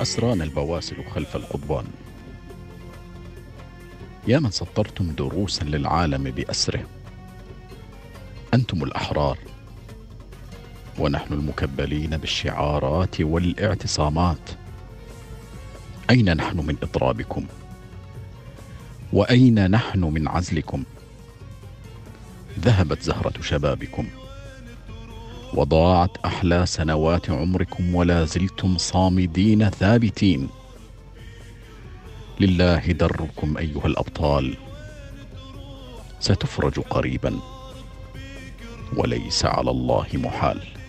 أسرانا البواسل خلف القضبان. يا من سطرتم دروسا للعالم بأسره، أنتم الأحرار ونحن المكبلين بالشعارات والاعتصامات. أين نحن من إضرابكم؟ وأين نحن من عزلكم؟ ذهبت زهرة شبابكم وضاعت أحلى سنوات عمركم، ولا زلتم صامدين ثابتين. لله دركم أيها الأبطال، ستفرج قريبا وليس على الله محال.